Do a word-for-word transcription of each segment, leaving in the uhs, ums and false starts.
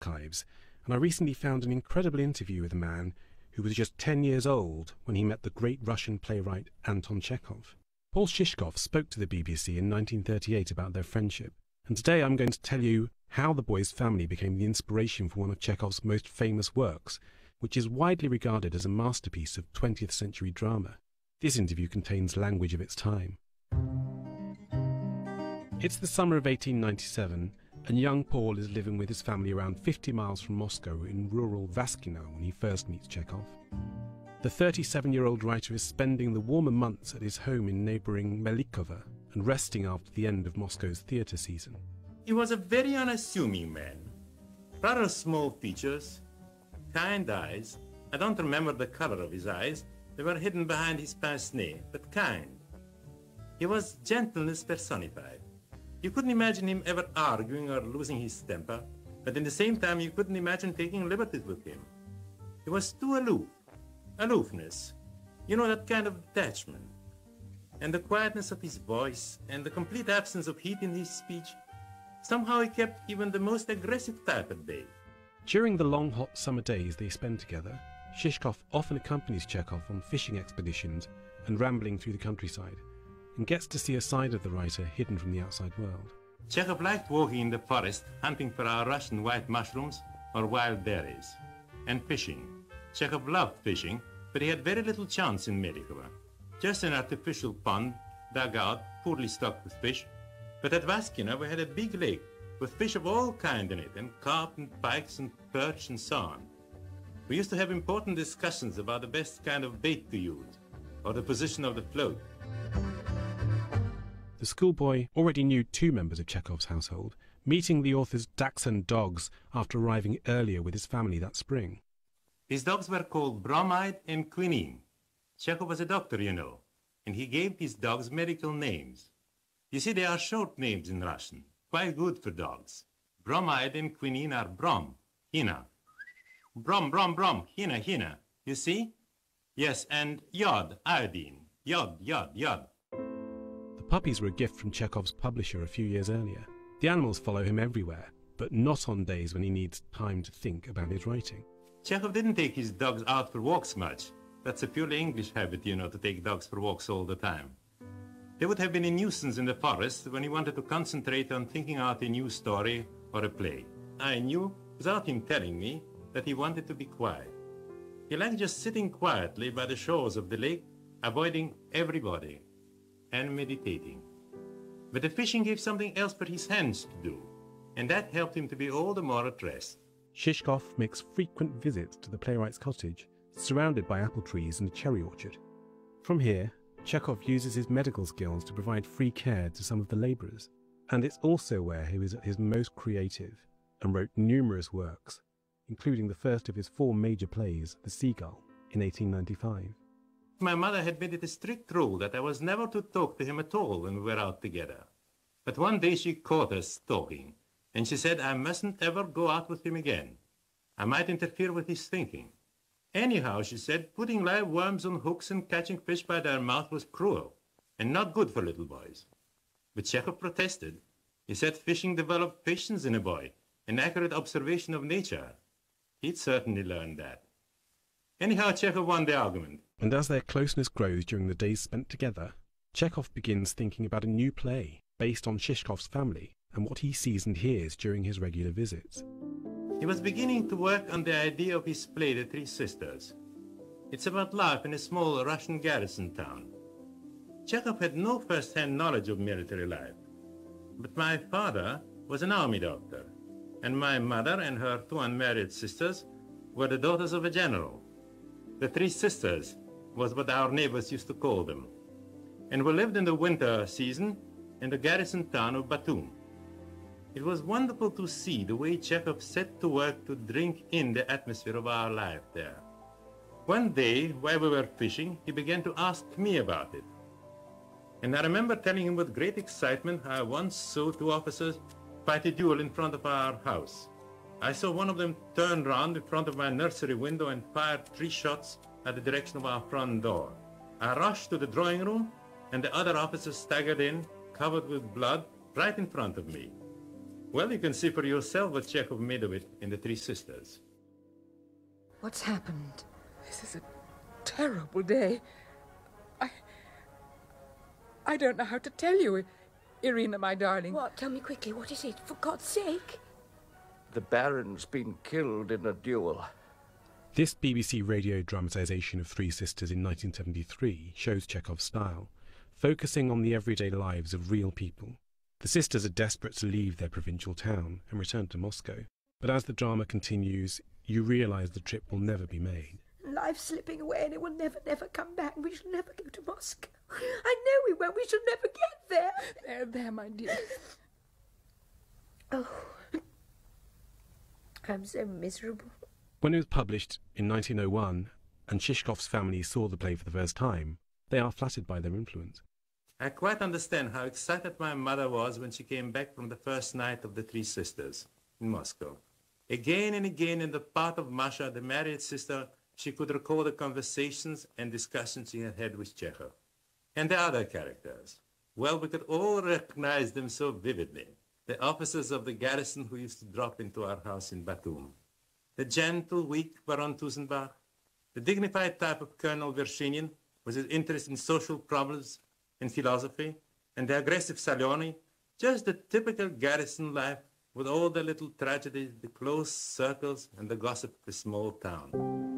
archives, and I recently found an incredible interview with a man who was just ten years old when he met the great Russian playwright Anton Chekhov. Paul Shishkov spoke to the B B C in nineteen thirty-eight about their friendship, and today I'm going to tell you how the boy's family became the inspiration for one of Chekhov's most famous works, which is widely regarded as a masterpiece of twentieth century drama. This interview contains language of its time. It's the summer of eighteen ninety-seven, and young Paul is living with his family around fifty miles from Moscow in rural Vaskino when he first meets Chekhov. The thirty-seven-year-old writer is spending the warmer months at his home in neighbouring Melikovo and resting after the end of Moscow's theatre season. He was a very unassuming man. Rather small features, kind eyes. I don't remember the color of his eyes. They were hidden behind his pince-nez, but kind. He was gentleness personified. You couldn't imagine him ever arguing or losing his temper, but at the same time you couldn't imagine taking liberties with him. He was too aloof. Aloofness. You know, that kind of detachment. And the quietness of his voice and the complete absence of heat in his speech, somehow he kept even the most aggressive type at bay. During the long hot summer days they spend together, Shishkov often accompanies Chekhov on fishing expeditions and rambling through the countryside, and gets to see a side of the writer hidden from the outside world. Chekhov liked walking in the forest, hunting for our Russian white mushrooms or wild berries, and fishing. Chekhov loved fishing, but he had very little chance in Melikovo. Just an artificial pond, dug out, poorly stocked with fish. But at Vaskino we had a big lake with fish of all kinds in it, and carp and pikes and perch and so on. We used to have important discussions about the best kind of bait to use, or the position of the float. The schoolboy already knew two members of Chekhov's household, meeting the author's dachshund dogs after arriving earlier with his family that spring. His dogs were called Bromide and Quinine. Chekhov was a doctor, you know, and he gave his dogs medical names. You see, they are short names in Russian, quite good for dogs. Bromide and Quinine are Brom, Hina. Brom, Brom, Brom, Hina, Hina. You see? Yes, and Yod, iodine. Yod, Yod, Yod. The puppies were a gift from Chekhov's publisher a few years earlier. The animals follow him everywhere, but not on days when he needs time to think about his writing. Chekhov didn't take his dogs out for walks much. That's a purely English habit, you know, to take dogs for walks all the time. They would have been a nuisance in the forest when he wanted to concentrate on thinking out a new story or a play. I knew, without him telling me, that he wanted to be quiet. He liked just sitting quietly by the shores of the lake, avoiding everybody, and meditating. But the fishing gave something else for his hands to do, and that helped him to be all the more at rest. Shishkov makes frequent visits to the playwright's cottage, surrounded by apple trees and a cherry orchard. From here, Chekhov uses his medical skills to provide free care to some of the labourers, and it's also where he was at his most creative and wrote numerous works, including the first of his four major plays, The Seagull, in eighteen ninety-five. My mother had made it a strict rule that I was never to talk to him at all when we were out together. But one day she caught us talking, and she said I mustn't ever go out with him again. I might interfere with his thinking. Anyhow, she said, putting live worms on hooks and catching fish by their mouth was cruel, and not good for little boys. But Chekhov protested. He said fishing developed patience in a boy, an accurate observation of nature. He'd certainly learned that. Anyhow, Chekhov won the argument. And as their closeness grows during the days spent together, Chekhov begins thinking about a new play based on Shishkov's family and what he sees and hears during his regular visits. He was beginning to work on the idea of his play, The Three Sisters. It's about life in a small Russian garrison town. Chekhov had no first-hand knowledge of military life, but my father was an army doctor, and my mother and her two unmarried sisters were the daughters of a general. The Three Sisters was what our neighbors used to call them, and we lived in the winter season in the garrison town of Batum. It was wonderful to see the way Chekhov set to work to drink in the atmosphere of our life there. One day, while we were fishing, he began to ask me about it. And I remember telling him with great excitement how I once saw two officers fight a duel in front of our house. I saw one of them turn round in front of my nursery window and fire three shots at the direction of our front door. I rushed to the drawing room, and the other officer staggered in, covered with blood, right in front of me. Well, you can see for yourself what Chekhov made of it in The Three Sisters. What's happened? This is a terrible day. I... I don't know how to tell you, Irina, my darling. What? Tell me quickly, what is it? For God's sake. The Baron's been killed in a duel. This B B C radio dramatisation of Three Sisters in nineteen seventy-three shows Chekhov's style, focusing on the everyday lives of real people. The sisters are desperate to leave their provincial town and return to Moscow. But as the drama continues, you realise the trip will never be made. Life's slipping away and it will never, never come back. We shall never go to Moscow. I know we won't. We shall never get there. There, there, my dear. Oh, I'm so miserable. When it was published in nineteen oh one and Shishkov's family saw the play for the first time, they are flattered by their influence. I quite understand how excited my mother was when she came back from the first night of The Three Sisters in Moscow. Again and again in the part of Masha, the married sister, she could recall the conversations and discussions she had had with Chekhov. And the other characters. Well, we could all recognize them so vividly. The officers of the garrison who used to drop into our house in Batum. The gentle, weak Baron Tusenbach. The dignified type of Colonel Vershinin, with his interest in social problems and philosophy. And the aggressive Salioni. Just the typical garrison life with all the little tragedies, the close circles, and the gossip of a small town.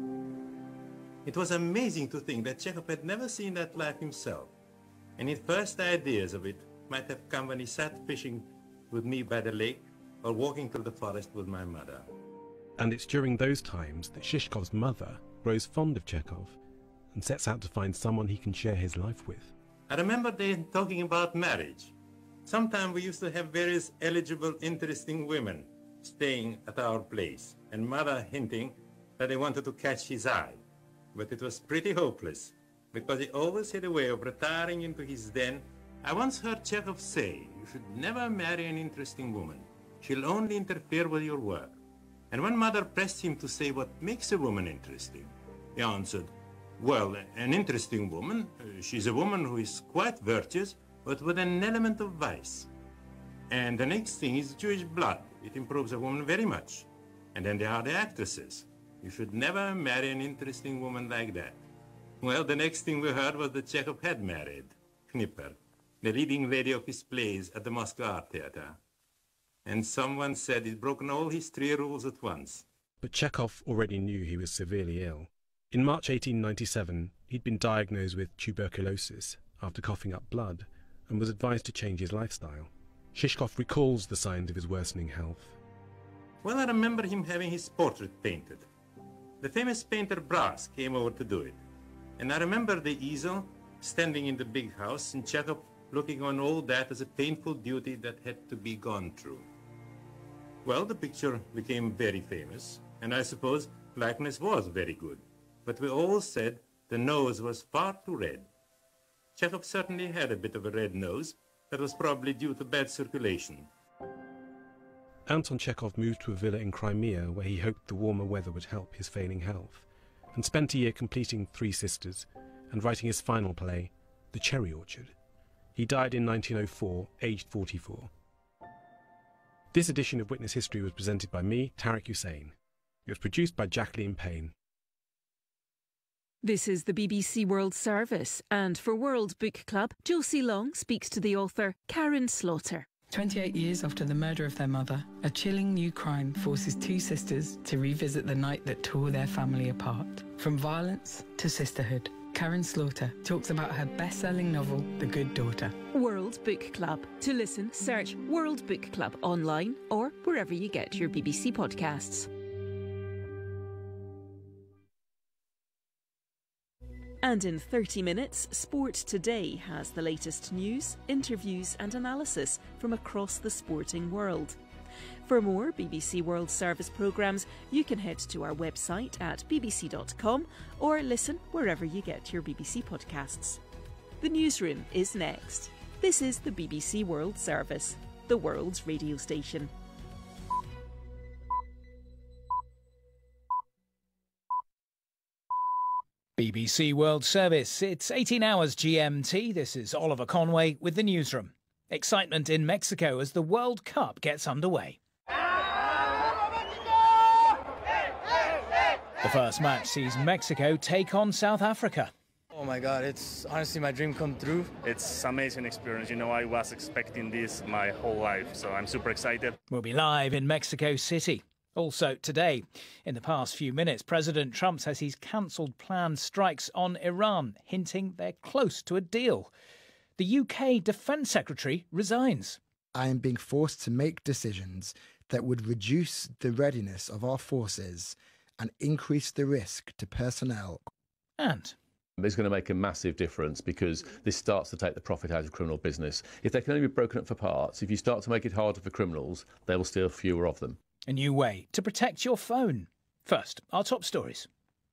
It was amazing to think that Chekhov had never seen that life himself, and his first ideas of it might have come when he sat fishing with me by the lake or walking through the forest with my mother. And it's during those times that Shishkov's mother grows fond of Chekhov and sets out to find someone he can share his life with. I remember they talking about marriage. Sometimes we used to have various eligible, interesting women staying at our place, and mother hinting that they wanted to catch his eye. But it was pretty hopeless, because he always had a way of retiring into his den. I once heard Chekhov say, you should never marry an interesting woman. She'll only interfere with your work. And when mother pressed him to say what makes a woman interesting, he answered, well, an interesting woman, uh, she's a woman who is quite virtuous, but with an element of vice. And the next thing is Jewish blood. It improves a woman very much. And then there are the actresses. You should never marry an interesting woman like that. Well, the next thing we heard was that Chekhov had married Knipper, the leading lady of his plays at the Moscow Art Theatre. And someone said he'd broken all his three rules at once. But Chekhov already knew he was severely ill. In March eighteen ninety-seven, he'd been diagnosed with tuberculosis after coughing up blood and was advised to change his lifestyle. Shishkov recalls the signs of his worsening health. Well, I remember him having his portrait painted. The famous painter Brass came over to do it. And I remember the easel standing in the big house and Chekhov looking on all that as a painful duty that had to be gone through. Well, the picture became very famous, and I suppose likeness was very good. But we all said the nose was far too red. Chekhov certainly had a bit of a red nose. That was probably due to bad circulation. Anton Chekhov moved to a villa in Crimea where he hoped the warmer weather would help his failing health, and spent a year completing Three Sisters and writing his final play, The Cherry Orchard. He died in nineteen oh four, aged forty-four. This edition of Witness History was presented by me, Tariq Hussain. It was produced by Jacqueline Payne. This is the B B C World Service, and for World Book Club, Josie Long speaks to the author Karin Slaughter. twenty-eight years after the murder of their mother, a chilling new crime forces two sisters to revisit the night that tore their family apart. From violence to sisterhood, Karin Slaughter talks about her best-selling novel, The Good Daughter. World Book Club. To listen, search World Book Club online or wherever you get your B B C podcasts. And in thirty minutes, Sport Today has the latest news, interviews and analysis from across the sporting world. For more B B C World Service programmes, you can head to our website at b b c dot com or listen wherever you get your B B C podcasts. The newsroom is next. This is the B B C World Service, the world's radio station. B B C World Service. It's eighteen hours G M T. This is Oliver Conway with the newsroom. Excitement in Mexico as the World Cup gets underway. The first match sees Mexico take on South Africa. Oh my God, it's honestly my dream come true. It's an amazing experience. You know, I was expecting this my whole life, so I'm super excited. We'll be live in Mexico City. Also today, in the past few minutes, President Trump says he's cancelled planned strikes on Iran, hinting they're close to a deal. The U K Defence Secretary resigns. I am being forced to make decisions that would reduce the readiness of our forces and increase the risk to personnel. And it's going to make a massive difference because this starts to take the profit out of criminal business. If they can only be broken up for parts, if you start to make it harder for criminals, they will steal fewer of them. A new way to protect your phone. First, our top stories.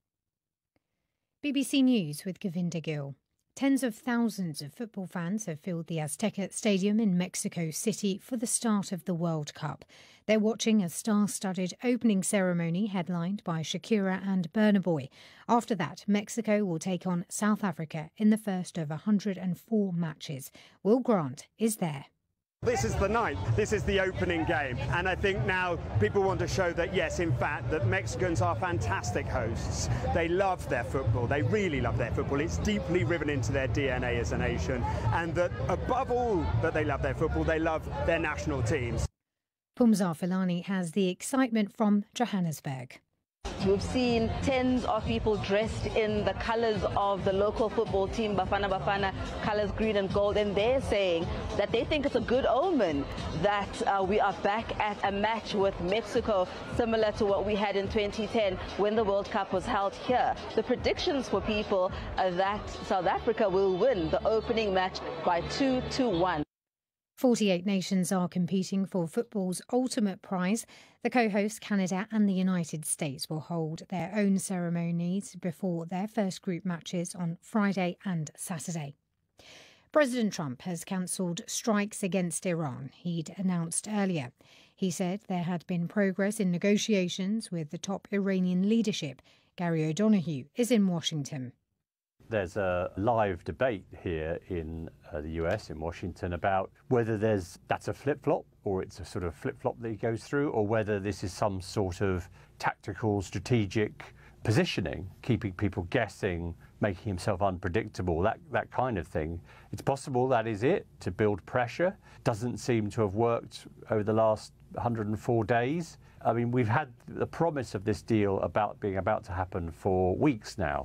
B B C News with Govinda Gill. Tens of thousands of football fans have filled the Azteca Stadium in Mexico City for the start of the World Cup. They're watching a star-studded opening ceremony headlined by Shakira and Burna Boy. After that, Mexico will take on South Africa in the first of one hundred four matches. Will Grant is there. This is the night, this is the opening game, and I think now people want to show that yes, in fact, that Mexicans are fantastic hosts. They love their football, they really love their football. It's deeply riven into their D N A as a nation, and that above all that they love their football, they love their national teams. Pumzar Filani has the excitement from Johannesburg. We've seen tens of people dressed in the colours of the local football team, Bafana Bafana, colours green and gold, and they're saying that they think it's a good omen that uh, we are back at a match with Mexico, similar to what we had in twenty ten when the World Cup was held here. The predictions for people are that South Africa will win the opening match by two to one. forty-eight nations are competing for football's ultimate prize. The co-hosts, Canada and the United States, will hold their own ceremonies before their first group matches on Friday and Saturday. President Trump has cancelled strikes against Iran he'd announced earlier. He said there had been progress in negotiations with the top Iranian leadership. Gary O'Donoghue is in Washington. There's a live debate here in uh, the U S, in Washington, about whether there's that's a flip-flop or it's a sort of flip-flop that he goes through, or whether this is some sort of tactical, strategic positioning, keeping people guessing, making himself unpredictable, that, that kind of thing. It's possible that is it, to build pressure. Doesn't seem to have worked over the last one hundred four days. I mean, we've had the promise of this deal about being about to happen for weeks now.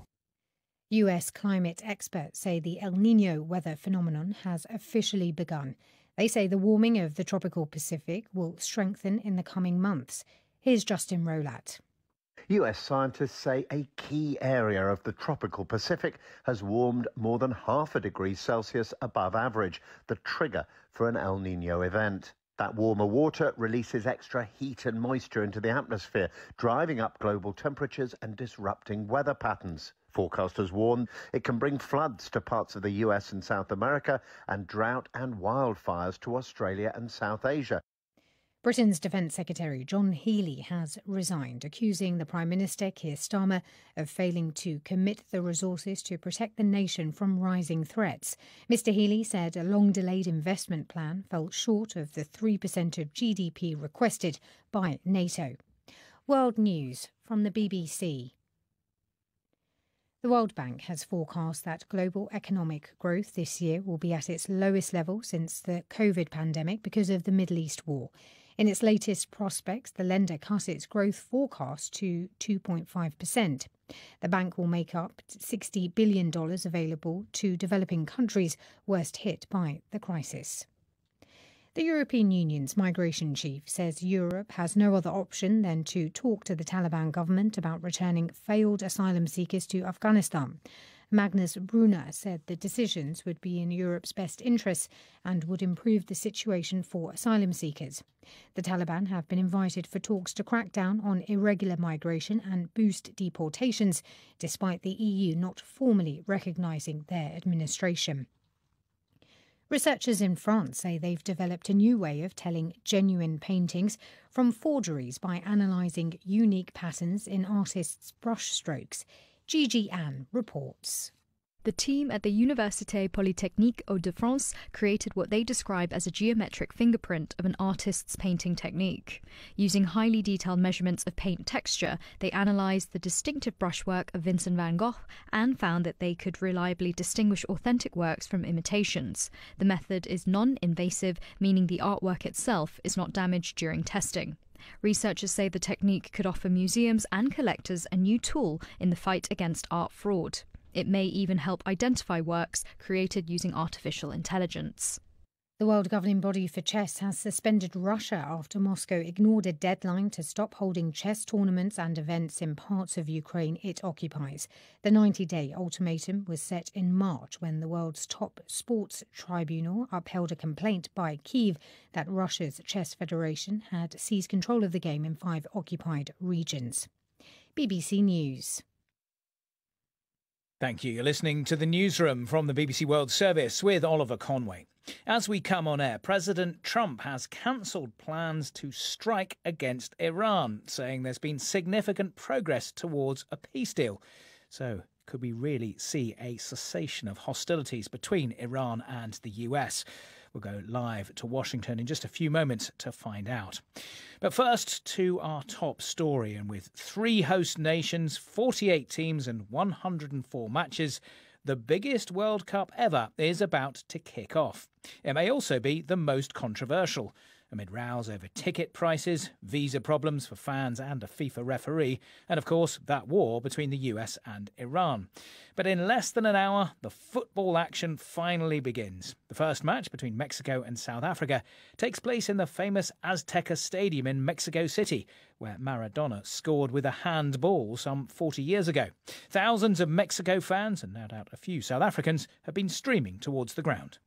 U S climate experts say the El Niño weather phenomenon has officially begun. They say the warming of the tropical Pacific will strengthen in the coming months. Here's Justin Rolat. U S scientists say a key area of the tropical Pacific has warmed more than half a degree Celsius above average, the trigger for an El Niño event. That warmer water releases extra heat and moisture into the atmosphere, driving up global temperatures and disrupting weather patterns. Forecasters warn it can bring floods to parts of the U S and South America and drought and wildfires to Australia and South Asia. Britain's Defence Secretary John Healey has resigned, accusing the Prime Minister Keir Starmer of failing to commit the resources to protect the nation from rising threats. Mr Healey said a long-delayed investment plan fell short of the three percent of G D P requested by NATO. World News from the B B C. The World Bank has forecast that global economic growth this year will be at its lowest level since the COVID pandemic because of the Middle East war. In its latest prospects, the lender cut its growth forecast to two point five percent. The bank will make up sixty billion dollars available to developing countries worst hit by the crisis. The European Union's migration chief says Europe has no other option than to talk to the Taliban government about returning failed asylum seekers to Afghanistan. Magnus Brunner said the decisions would be in Europe's best interests and would improve the situation for asylum seekers. The Taliban have been invited for talks to crack down on irregular migration and boost deportations, despite the E U not formally recognising their administration. Researchers in France say they've developed a new way of telling genuine paintings from forgeries by analysing unique patterns in artists' brushstrokes. Gigi Ann reports. The team at the Université Polytechnique Hauts-de-France created what they describe as a geometric fingerprint of an artist's painting technique. Using highly detailed measurements of paint texture, they analysed the distinctive brushwork of Vincent van Gogh and found that they could reliably distinguish authentic works from imitations. The method is non-invasive, meaning the artwork itself is not damaged during testing. Researchers say the technique could offer museums and collectors a new tool in the fight against art fraud. It may even help identify works created using artificial intelligence. The world governing body for chess has suspended Russia after Moscow ignored a deadline to stop holding chess tournaments and events in parts of Ukraine it occupies. The ninety-day ultimatum was set in March when the world's top sports tribunal upheld a complaint by Kyiv that Russia's chess federation had seized control of the game in five occupied regions. B B C News. Thank you. You're listening to the newsroom from the B B C World Service with Oliver Conway. As we come on air, President Trump has cancelled plans to strike against Iran, saying there's been significant progress towards a peace deal. So, could we really see a cessation of hostilities between Iran and the U S? We'll go live to Washington in just a few moments to find out. But first, to our top story. And with three host nations, forty-eight teams and one hundred four matches, the biggest World Cup ever is about to kick off. It may also be the most controversial, amid rows over ticket prices, visa problems for fans and a FIFA referee, and of course that war between the U S and Iran. But in less than an hour, the football action finally begins. The first match between Mexico and South Africa takes place in the famous Azteca Stadium in Mexico City, where Maradona scored with a handball some forty years ago. Thousands of Mexico fans, and no doubt a few South Africans, have been streaming towards the ground.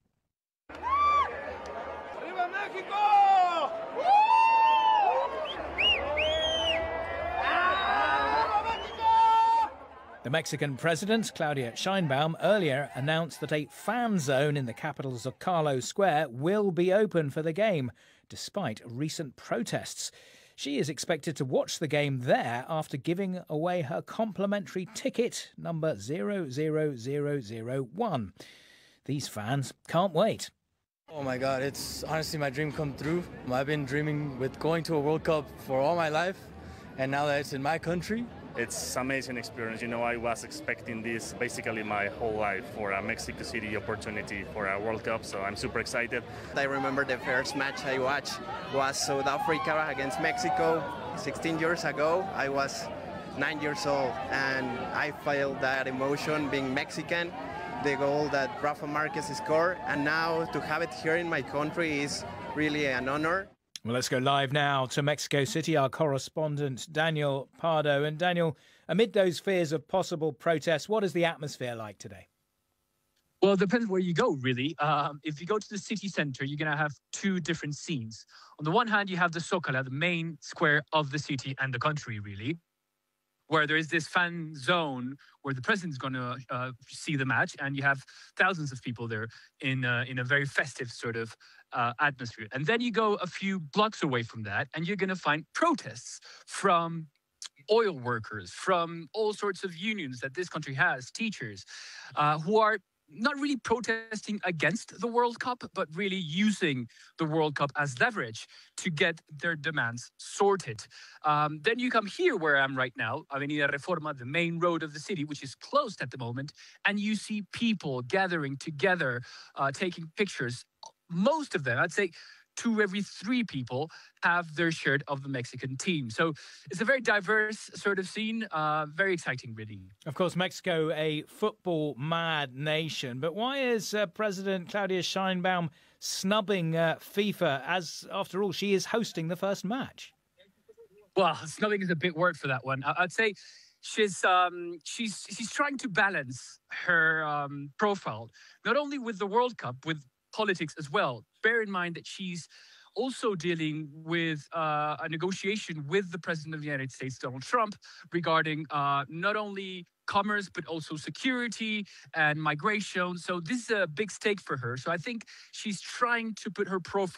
The Mexican president, Claudia Sheinbaum, earlier announced that a fan zone in the capital's Zocalo Square will be open for the game, despite recent protests. She is expected to watch the game there after giving away her complimentary ticket, number zero zero zero zero one. These fans can't wait. Oh my God, it's honestly my dream come true. I've been dreaming with going to a World Cup for all my life, and now that it's in my country, it's an amazing experience. You know, I was expecting this basically my whole life for a Mexico City opportunity for a World Cup, so I'm super excited. I remember the first match I watched was South Africa against Mexico sixteen years ago. I was nine years old, and I felt that emotion being Mexican, the goal that Rafa Marquez scored, and now to have it here in my country is really an honor. Well, let's go live now to Mexico City, our correspondent Daniel Pardo. And Daniel, amid those fears of possible protests, what is the atmosphere like today? Well, it depends where you go, really. Um, if you go to the city center, you're going to have two different scenes. On the one hand, you have the Zocalo, the main square of the city and the country, really, where there is this fan zone where the president's going to uh, see the match, and you have thousands of people there in uh, in a very festive sort of uh, atmosphere. And then you go a few blocks away from that, and you're going to find protests from oil workers, from all sorts of unions that this country has, teachers, uh, who are not really protesting against the World Cup, but really using the World Cup as leverage to get their demands sorted. Um, then you come here where I am right now, Avenida Reforma, the main road of the city, which is closed at the moment, and you see people gathering together, uh, taking pictures. Most of them, I'd say two every three people, have their shirt of the Mexican team. So it's a very diverse sort of scene, uh, very exciting, really. Of course, Mexico, a football-mad nation. But why is uh, President Claudia Sheinbaum snubbing uh, FIFA as, after all, she is hosting the first match? Well, snubbing is a big word for that one. I'd say she's um, she's she's trying to balance her um, profile, not only with the World Cup, with politics as well. Bear in mind that she's also dealing with uh, a negotiation with the President of the United States, Donald Trump, regarding uh, not only commerce, but also security and migration. So this is a big stake for her. So I think she's trying to put her profile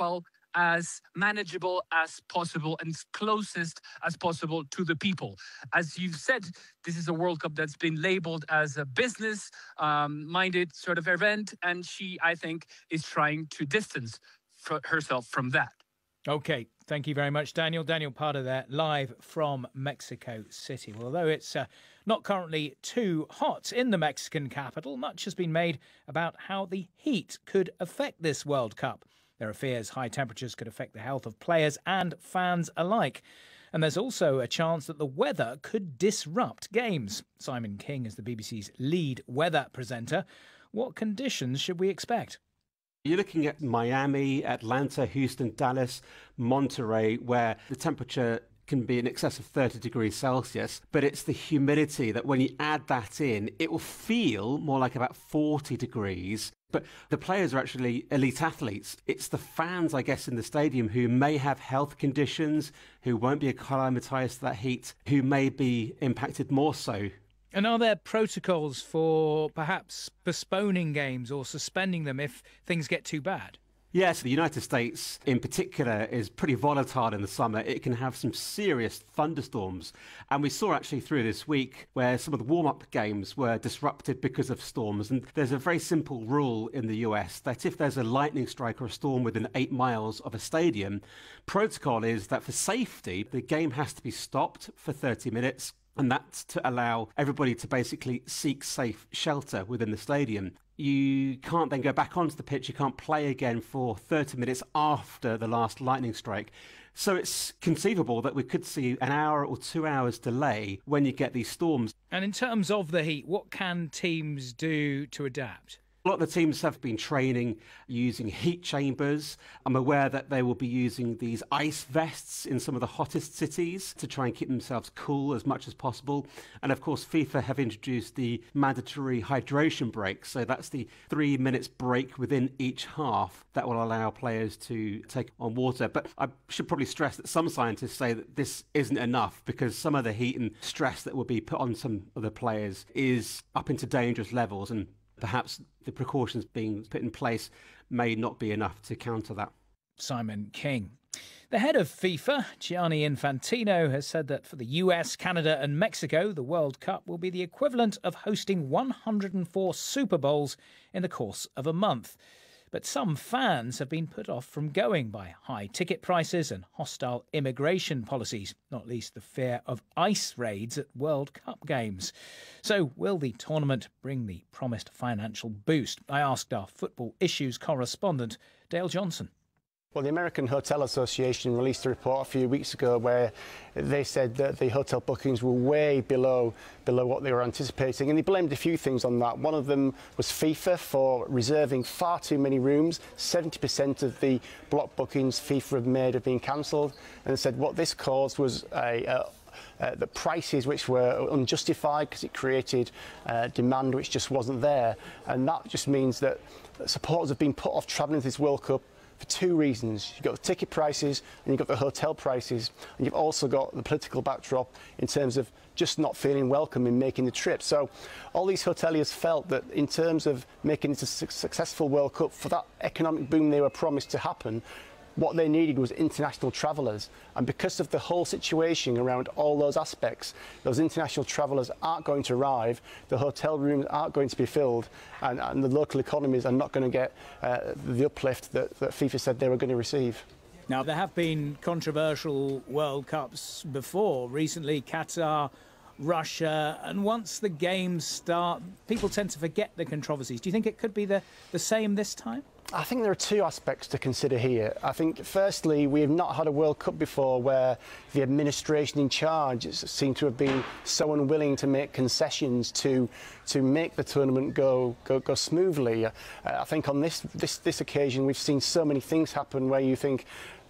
as manageable as possible and as closest as possible to the people. As you've said, this is a World Cup that's been labeled as a business-minded um, sort of event, and she, I think, is trying to distance herself from that. OK, thank you very much, Daniel. Daniel Pardo there, live from Mexico City. Well, although it's uh, not currently too hot in the Mexican capital, much has been made about how the heat could affect this World Cup. There are fears high temperatures could affect the health of players and fans alike. And there's also a chance that the weather could disrupt games. Simon King is the B B C's lead weather presenter. What conditions should we expect? You're looking at Miami, Atlanta, Houston, Dallas, Monterey, where the temperature can be in excess of thirty degrees Celsius, but it's the humidity that when you add that in, it will feel more like about forty degrees. But the players are actually elite athletes. It's the fans, I guess, in the stadium who may have health conditions, who won't be acclimatised to that heat, who may be impacted more so. And are there protocols for perhaps postponing games or suspending them if things get too bad? Yes, the United States in particular is pretty volatile in the summer. It can have some serious thunderstorms. And we saw actually through this week where some of the warm-up games were disrupted because of storms. And there's a very simple rule in the U S that if there's a lightning strike or a storm within eight miles of a stadium, protocol is that for safety, the game has to be stopped for thirty minutes. And that's to allow everybody to basically seek safe shelter within the stadium. You can't then go back onto the pitch. You can't play again for thirty minutes after the last lightning strike. So it's conceivable that we could see an hour or two hours delay when you get these storms. And in terms of the heat, what can teams do to adapt? A lot of the teams have been training using heat chambers. I'm aware that they will be using these ice vests in some of the hottest cities to try and keep themselves cool as much as possible. And of course, FIFA have introduced the mandatory hydration break. So that's the three minutes break within each half that will allow players to take on water. But I should probably stress that some scientists say that this isn't enough because some of the heat and stress that will be put on some of the players is up into dangerous levels, and perhaps the precautions being put in place may not be enough to counter that. Simon King. The head of FIFA, Gianni Infantino, has said that for the U S, Canada and Mexico, the World Cup will be the equivalent of hosting one hundred four Super Bowls in the course of a month. But some fans have been put off from going by high ticket prices and hostile immigration policies, not least the fear of ICE raids at World Cup games. So will the tournament bring the promised financial boost? I asked our football issues correspondent, Dale Johnson. Well, the American Hotel Association released a report a few weeks ago where they said that the hotel bookings were way below below what they were anticipating, and they blamed a few things on that. One of them was FIFA for reserving far too many rooms. seventy percent of the block bookings FIFA have made have been cancelled, and they said what this caused was a, a Uh, the prices which were unjustified because it created uh, demand which just wasn't there, and that just means that supporters have been put off travelling to this World Cup for two reasons. You've got the ticket prices and you've got the hotel prices, and you've also got the political backdrop in terms of just not feeling welcome in making the trip. So all these hoteliers felt that in terms of making it a su- successful World Cup, for that economic boom they were promised to happen, what they needed was international travellers. And because of the whole situation around all those aspects, those international travellers aren't going to arrive, the hotel rooms aren't going to be filled, and, and the local economies are not going to get uh, the uplift that, that FIFA said they were going to receive. Now, there have been controversial World Cups before, recently Qatar, Russia, and once the games start, people tend to forget the controversies. Do you think it could be the, the same this time? I think there are two aspects to consider here. I think, firstly, we have not had a World Cup before where the administration in charge seemed to have been so unwilling to make concessions to to make the tournament go go, go smoothly. Uh, I think on this, this this occasion we've seen so many things happen where you think,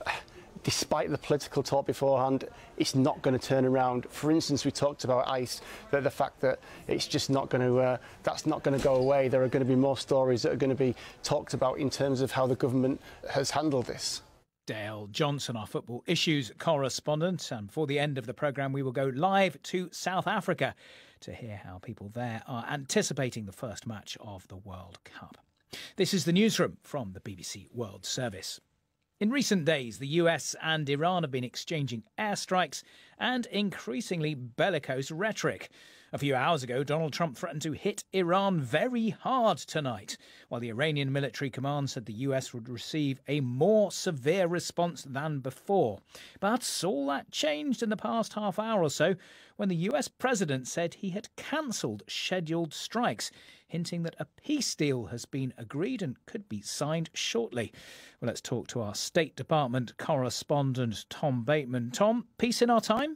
despite the political talk beforehand, it's not going to turn around. For instance, we talked about ICE, the, the fact that it's just not going to, uh, that's not going to go away. There are going to be more stories that are going to be talked about in terms of how the government has handled this. Dale Johnson, our football issues correspondent. And before the end of the programme, we will go live to South Africa to hear how people there are anticipating the first match of the World Cup. This is the newsroom from the B B C World Service. In recent days, the U S and Iran have been exchanging airstrikes and increasingly bellicose rhetoric. A few hours ago, Donald Trump threatened to hit Iran very hard tonight, while the Iranian military command said the U S would receive a more severe response than before. But all that changed in the past half hour or so when the U S president said he had cancelled scheduled strikes, hinting that a peace deal has been agreed and could be signed shortly. Well, let's talk to our State Department correspondent, Tom Bateman. Tom, peace in our time?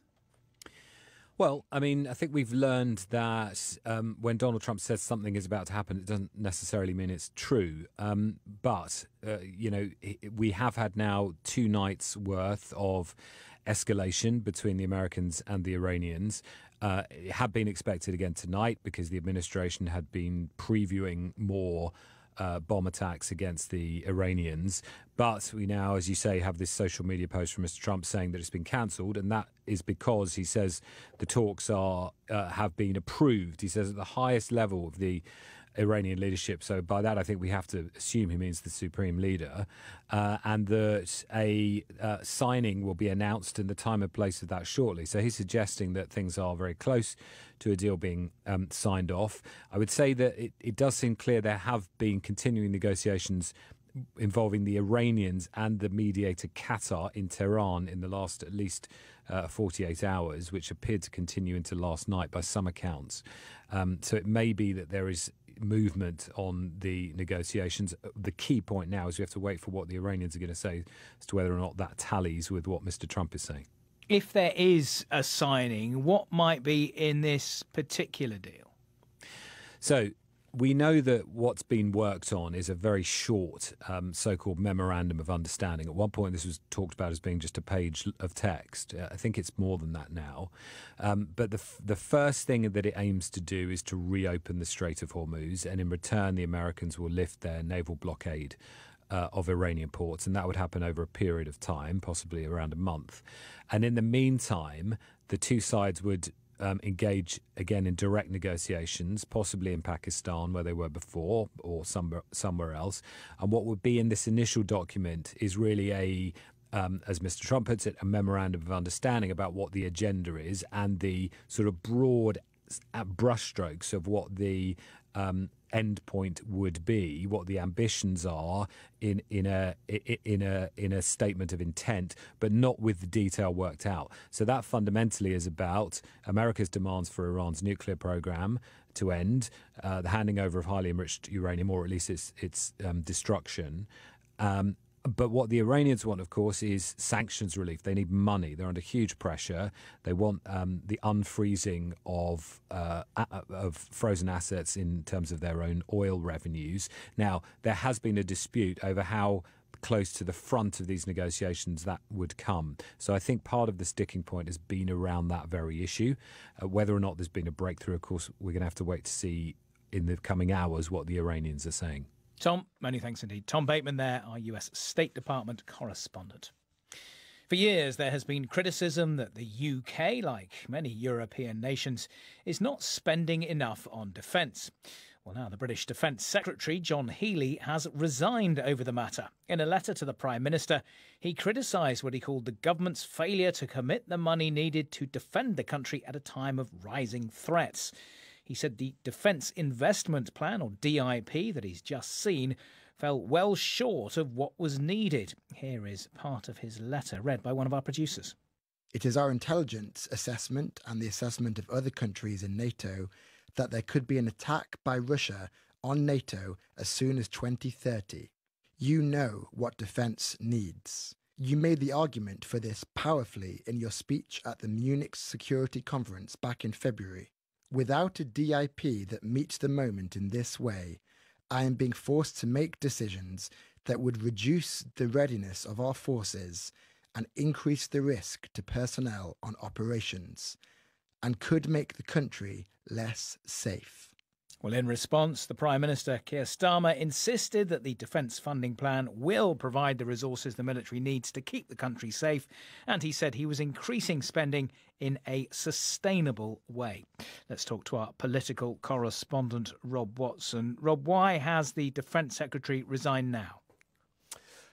Well, I mean, I think we've learned that um, when Donald Trump says something is about to happen, it doesn't necessarily mean it's true. Um, but, uh, you know, we have had now two nights worth of escalation between the Americans and the Iranians. Uh, it had been expected again tonight because the administration had been previewing more Uh, bomb attacks against the Iranians. But we now, as you say, have this social media post from Mister Trump saying that it's been cancelled, and that is because he says the talks are uh, have been approved. He says at the highest level of the Iranian leadership. So by that, I think we have to assume he means the supreme leader, uh, and that a uh, signing will be announced in the time and place of that shortly. So he's suggesting that things are very close to a deal being um, signed off. I would say that it, it does seem clear there have been continuing negotiations involving the Iranians and the mediator Qatar in Tehran in the last at least uh, forty-eight hours, which appeared to continue into last night by some accounts. Um, so it may be that there is movement on the negotiations. The key point now is we have to wait for what the Iranians are going to say as to whether or not that tallies with what Mister Trump is saying. If there is a signing, what might be in this particular deal? So we know that what's been worked on is a very short um, so-called memorandum of understanding. At one point, this was talked about as being just a page of text. Uh, I think it's more than that now. Um, but the f- the first thing that it aims to do is to reopen the Strait of Hormuz, and in return, the Americans will lift their naval blockade Uh, of Iranian ports, and that would happen over a period of time, possibly around a month. And in the meantime, the two sides would um, engage again in direct negotiations, possibly in Pakistan where they were before, or somewhere, somewhere else. And what would be in this initial document is really a Um, as Mister Trump puts it, a memorandum of understanding about what the agenda is and the sort of broad brushstrokes of what the um, end point would be, what the ambitions are in in a in a in a statement of intent, but not with the detail worked out. So that fundamentally is about America's demands for Iran's nuclear program to end, uh, the handing over of highly enriched uranium, or at least its its um, destruction. Um, But what the Iranians want, of course, is sanctions relief. They need money. They're under huge pressure. They want um, the unfreezing of uh, of frozen assets in terms of their own oil revenues. Now, there has been a dispute over how close to the front of these negotiations that would come. So I think part of the sticking point has been around that very issue. Uh, whether or not there's been a breakthrough, of course, we're going to have to wait to see in the coming hours what the Iranians are saying. Tom, many thanks indeed. Tom Bateman there, our U S State Department correspondent. For years, there has been criticism that the U K, like many European nations, is not spending enough on defence. Well, now the British Defence Secretary, John Healey, has resigned over the matter. In a letter to the Prime Minister, he criticised what he called the government's failure to commit the money needed to defend the country at a time of rising threats. He said the Defence Investment Plan, or D I P, that he's just seen fell well short of what was needed. Here is part of his letter, read by one of our producers. It is our intelligence assessment and the assessment of other countries in NATO that there could be an attack by Russia on NATO as soon as twenty thirty. You know what defence needs. You made the argument for this powerfully in your speech at the Munich Security Conference back in February. Without a D I P that meets the moment in this way, I am being forced to make decisions that would reduce the readiness of our forces and increase the risk to personnel on operations, and could make the country less safe. Well, in response, the Prime Minister, Keir Starmer, insisted that the defence funding plan will provide the resources the military needs to keep the country safe, and he said he was increasing spending in a sustainable way. Let's talk to our political correspondent, Rob Watson. Rob, why has the Defence Secretary resigned now?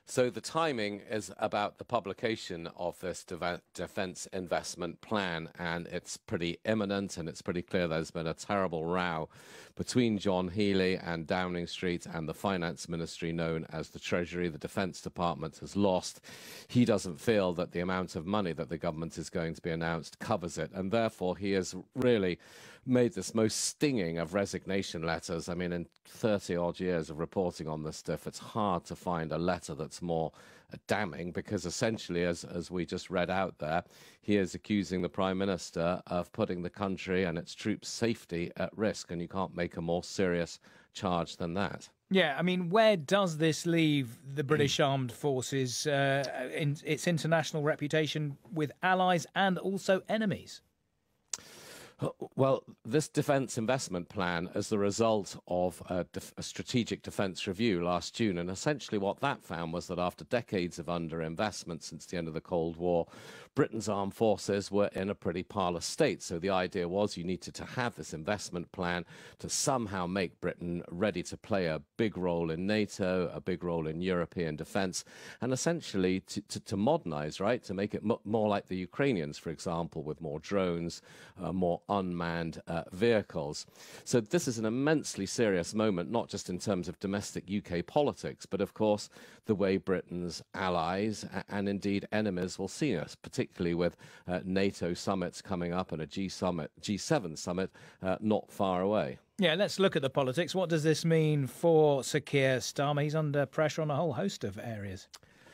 So the timing is about the publication of this de- defence investment plan, and it's pretty imminent, and it's pretty clear there's been a terrible row between John Healey and Downing Street and the finance ministry known as the Treasury. The Defence Department has lost. He doesn't feel that the amount of money that the government is going to be announced covers it, and therefore he has really made this most stinging of resignation letters. I mean, in thirty odd years of reporting on this stuff, it's hard to find a letter that's more damning, because essentially, as as we just read out there, he is accusing the Prime Minister of putting the country and its troops' safety at risk, and you can't make a more serious charge than that. Yeah, I mean, where does this leave the British Armed Forces, uh, in its international reputation with allies and also enemies? Well, this defence investment plan is the result of a, def- a strategic defence review last June, and essentially what that found was that after decades of underinvestment since the end of the Cold War, Britain's armed forces were in a pretty parlous state. So the idea was you needed to have this investment plan to somehow make Britain ready to play a big role in NATO, a big role in European defence, and essentially to, to, to modernise, right, to make it m- more like the Ukrainians, for example, with more drones, uh, more unmanned uh, vehicles. So this is an immensely serious moment, not just in terms of domestic U K politics, but of course the way Britain's allies and indeed enemies will see us, particularly with uh, NATO summits coming up and a G summit, G seven summit uh, not far away. Yeah, let's look at the politics. What does this mean for Sir Keir Starmer? He's under pressure on a whole host of areas.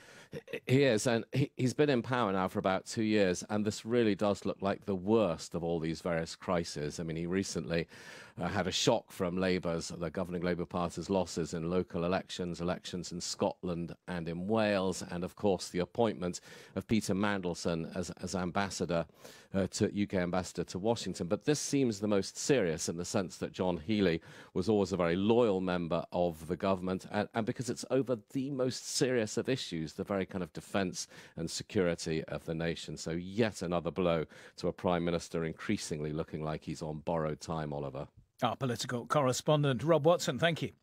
He is, and he, he's been in power now for about two years, and this really does look like the worst of all these various crises. I mean, he recently uh, had a shock from Labour's, the governing Labour Party's losses in local elections, elections in Scotland and in Wales, and of course the appointment of Peter Mandelson as, as ambassador uh, to U K ambassador to Washington. But this seems the most serious in the sense that John Healey was always a very loyal member of the government, and, and because it's over the most serious of issues, the very kind of defence and security of the nation. So yet another blow to a Prime Minister increasingly looking like he's on borrowed time, Oliver. Our political correspondent, Rob Watson, thank you.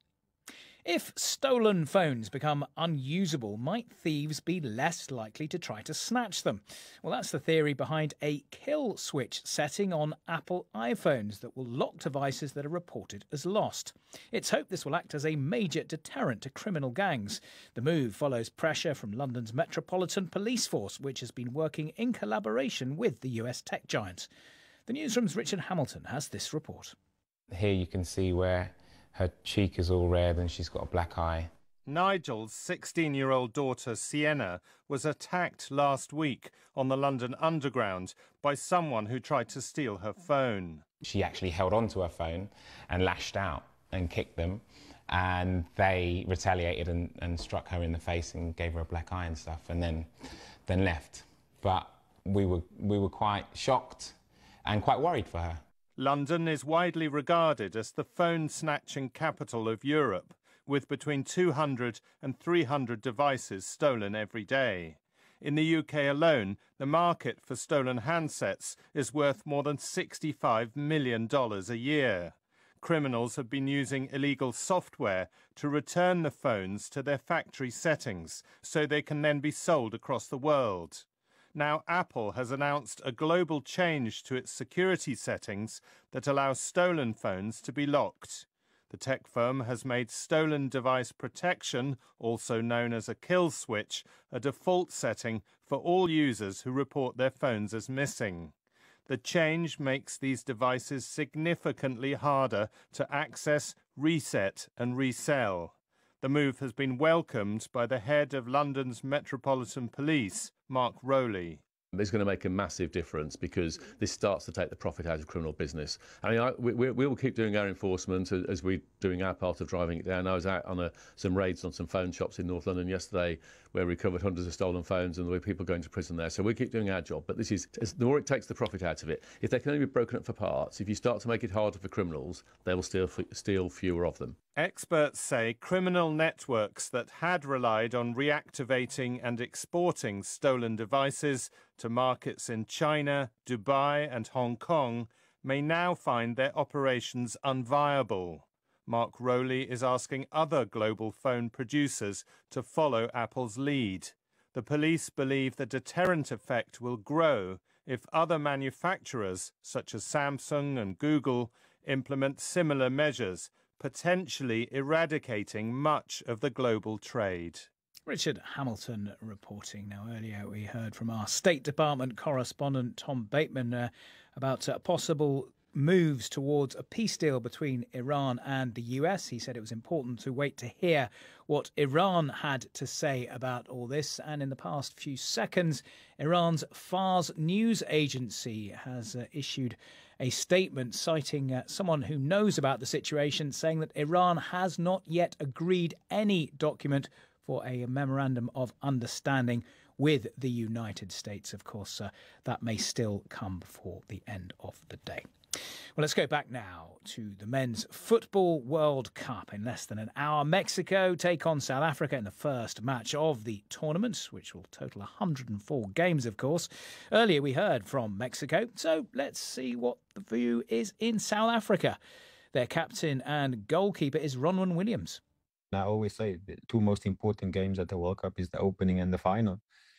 If stolen phones become unusable, might thieves be less likely to try to snatch them? Well, that's the theory behind a kill switch setting on Apple iPhones that will lock devices that are reported as lost. It's hoped this will act as a major deterrent to criminal gangs. The move follows pressure from London's Metropolitan Police Force, which has been working in collaboration with the U S tech giant. The newsroom's Richard Hamilton has this report. Here you can see where her cheek is all red and she's got a black eye. Nigel's sixteen-year-old daughter, Sienna, was attacked last week on the London Underground by someone who tried to steal her phone. She actually held onto her phone and lashed out and kicked them, and they retaliated and, and struck her in the face and gave her a black eye and stuff, and then, then left. But we were, we were quite shocked and quite worried for her. London is widely regarded as the phone-snatching capital of Europe, with between two hundred and three hundred devices stolen every day. In the U K alone, the market for stolen handsets is worth more than sixty-five million dollars a year. Criminals have been using illegal software to return the phones to their factory settings so they can then be sold across the world. Now, Apple has announced a global change to its security settings that allows stolen phones to be locked. The tech firm has made stolen device protection, also known as a kill switch, a default setting for all users who report their phones as missing. The change makes these devices significantly harder to access, reset and resell. The move has been welcomed by the head of London's Metropolitan Police, Mark Rowley. It's going to make a massive difference because this starts to take the profit out of criminal business. I mean, I, we, we will keep doing our enforcement as, as we're doing our part of driving it down. I was out on a, some raids on some phone shops in North London yesterday where we recovered hundreds of stolen phones and there were people going to prison there. So we keep doing our job. But this is, the more it takes the profit out of it, if they can only be broken up for parts, if you start to make it harder for criminals, they will steal, steal fewer of them. Experts say criminal networks that had relied on reactivating and exporting stolen devices to markets in China, Dubai and Hong Kong may now find their operations unviable. Mark Rowley is asking other global phone producers to follow Apple's lead. The police believe the deterrent effect will grow if other manufacturers, such as Samsung and Google, implement similar measures, potentially eradicating much of the global trade. Richard Hamilton reporting. Now, earlier we heard from our State Department correspondent Tom Bateman uh, about uh, possible moves towards a peace deal between Iran and the U S. He said it was important to wait to hear what Iran had to say about all this. And in the past few seconds, Iran's Fars news agency has uh, issued a statement citing uh, someone who knows about the situation, saying that Iran has not yet agreed any document for a memorandum of understanding with the United States. Of course, uh, that may still come before the end of the day. Well, let's go back now to the Men's Football World Cup. In less than an hour, Mexico take on South Africa in the first match of the tournament, which will total one hundred four games, of course. Earlier we heard from Mexico, so let's see what the view is in South Africa. Their captain and goalkeeper is Ronwen Williams. I always say the two most important games at the World Cup is the opening and the final.